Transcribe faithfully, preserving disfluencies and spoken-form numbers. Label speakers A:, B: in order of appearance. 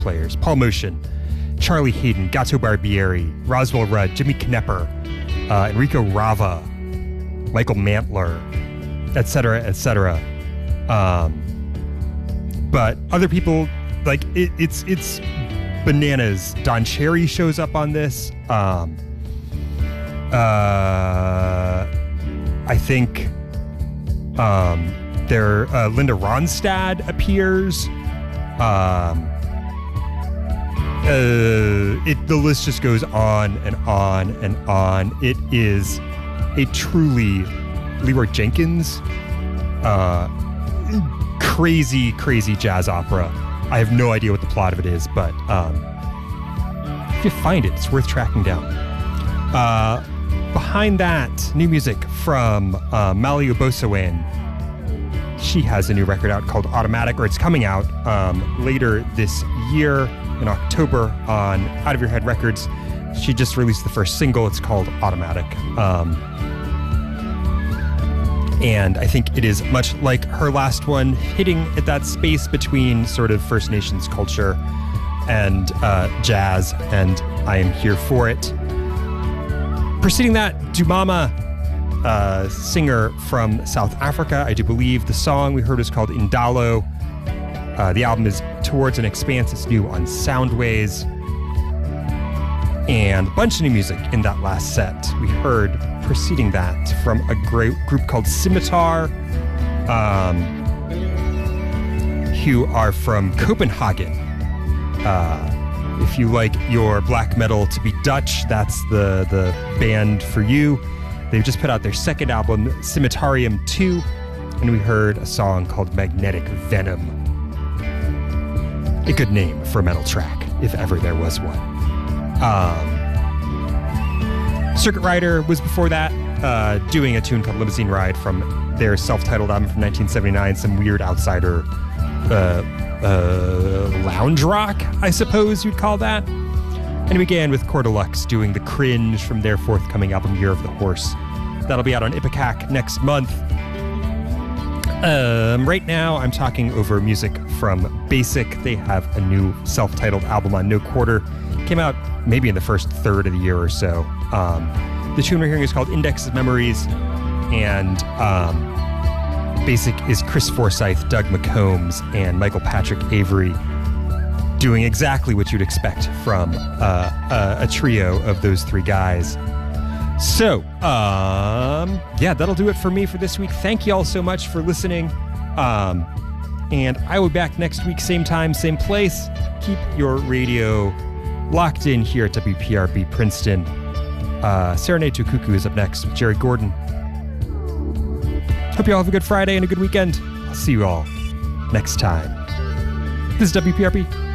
A: players: Paul Motion, Charlie Hayden, Gato Barbieri, Roswell Rudd, Jimmy Knepper, uh, Enrico Rava, Michael Mantler, et cetera, et cetera. Um, but other people, like, it, it's it's bananas. Don Cherry shows up on this. Um, uh, I think um, there uh, Linda Ronstadt appears. Um, uh, it the list just goes on and on and on. It is a truly Leroy Jenkins uh, crazy, crazy jazz opera. I have no idea what the plot of it is, but um, if you find it, it's worth tracking down. Uh, behind that, new music from uh, Mali Obosowan. She has a new record out called Automatic, or it's coming out um, later this year in October on Out of Your Head Records. She just released the first single. It's called Automatic. Um, and I think it is much like her last one, hitting at that space between sort of First Nations culture and uh, jazz, and I am here for it. Preceding that, Dumama, uh, singer from South Africa, I do believe. The song we heard is called Indalo. Uh, the album is Towards an Expanse. It's new on Soundways. And a bunch of new music in that last set. We heard, preceding that, from a great group called Scimitar, um, who are from Copenhagen. Uh, if you like your black metal to be Dutch, that's the, the band for you. They've just put out their second album, Scimitarium two, and we heard a song called Magnetic Venom. A good name for a metal track, if ever there was one. Um, Circuit Rider was before that, uh, doing a tune called Limousine Ride from their self-titled album from nineteen seventy-nine, some weird outsider uh, uh, lounge rock, I suppose you'd call that. And we began with Cordalux doing The Cringe from their forthcoming album, Year of the Horse. That'll be out on Ipecac next month. Um, right now, I'm talking over music from Basic. They have a new self-titled album on No Quarter. Came out maybe in the first third of the year or so. Um, the tune we're hearing is called Index of Memories, and um, Basic is Chris Forsyth, Doug McCombs, and Michael Patrick Avery, doing exactly what you'd expect from uh, a, a trio of those three guys. So, um, yeah, that'll do it for me for this week. Thank you all so much for listening. Um, and I will be back next week, same time, same place. Keep your radio locked in here at W P R B Princeton. Uh, Serenade to Cuckoo is up next with Jerry Gordon. Hope you all have a good Friday and a good weekend. I'll see you all next time. This is W P R B.